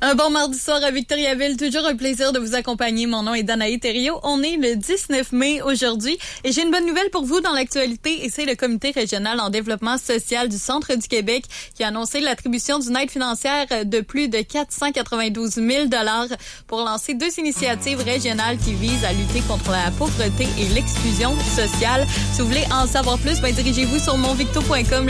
Un bon mardi soir à Victoriaville, toujours un plaisir de vous accompagner. Mon nom est Danae Thériault. On est le 19 mai aujourd'hui et j'ai une bonne nouvelle pour vous dans l'actualité et c'est le comité régional en développement social du Centre du Québec qui a annoncé l'attribution d'une aide financière de plus de 492 000 $ pour lancer 2 initiatives régionales qui visent à lutter contre la pauvreté et l'exclusion sociale. Si vous voulez en savoir plus, dirigez-vous sur monvicto.com.